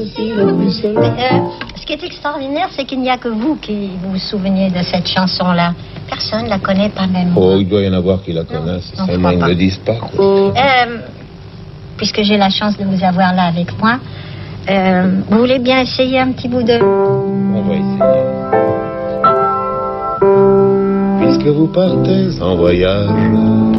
aussi le buisson. Ce qui est extraordinaire, c'est qu'il n'y a que vous qui vous souveniez de cette chanson-là. Personne ne la connaît, pas même moi. Oh, il doit y en avoir qui la connaissent. Non, Seulement, ils ne le disent pas. Puisque j'ai la chance de vous avoir là avec moi, vous voulez bien essayer un petit bout de... On va essayer. Puisque vous partez en voyage,